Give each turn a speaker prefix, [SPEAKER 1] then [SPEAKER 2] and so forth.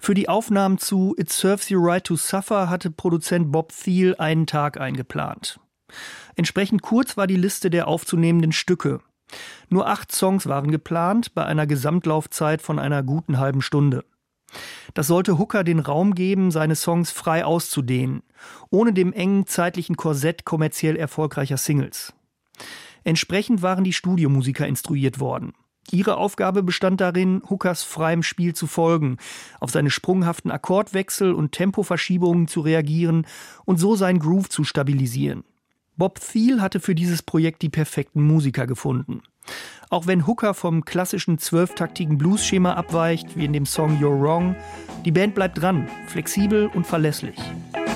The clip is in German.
[SPEAKER 1] Für die Aufnahmen zu It Serves You Right to Suffer hatte Produzent Bob Thiel einen Tag eingeplant. Entsprechend kurz war die Liste der aufzunehmenden Stücke. Nur 8 Songs waren geplant, bei einer Gesamtlaufzeit von einer guten halben Stunde. Das sollte Hooker den Raum geben, seine Songs frei auszudehnen, ohne dem engen zeitlichen Korsett kommerziell erfolgreicher Singles. Entsprechend waren die Studiomusiker instruiert worden. Ihre Aufgabe bestand darin, Hookers freiem Spiel zu folgen, auf seine sprunghaften Akkordwechsel und Tempoverschiebungen zu reagieren und so seinen Groove zu stabilisieren. Bob Thiel hatte für dieses Projekt die perfekten Musiker gefunden. Auch wenn Hooker vom klassischen 12-taktigen Blues-Schema abweicht, wie in dem Song You're Wrong, die Band bleibt dran, flexibel und verlässlich.